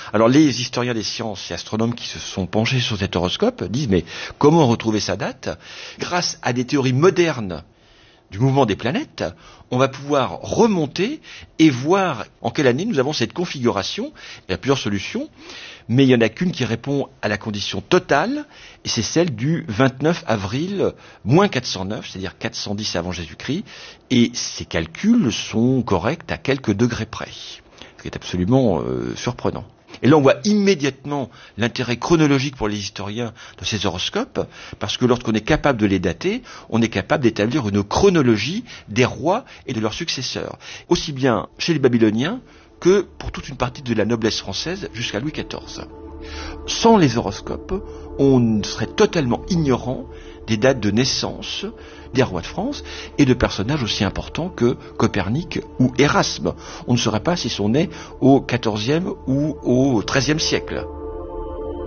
Alors les historiens des sciences et astronomes qui se sont penchés sur cet horoscope disent mais comment retrouver sa date? Grâce à des théories modernes du mouvement des planètes, on va pouvoir remonter et voir en quelle année nous avons cette configuration. Il y a plusieurs solutions, mais il n'y en a qu'une qui répond à la condition totale, et c'est celle du 29 avril moins 409, c'est-à-dire 410 avant Jésus-Christ, et ces calculs sont corrects à quelques degrés près, ce qui est absolument surprenant. Et là, on voit immédiatement l'intérêt chronologique pour les historiens de ces horoscopes, parce que lorsqu'on est capable de les dater, on est capable d'établir une chronologie des rois et de leurs successeurs, aussi bien chez les Babyloniens que pour toute une partie de la noblesse française jusqu'à Louis XIV. Sans les horoscopes, on serait totalement ignorant des dates de naissance des rois de France et de personnages aussi importants que Copernic ou Erasme. On ne saurait pas s'ils sont nés au XIVe ou au XIIIe siècle.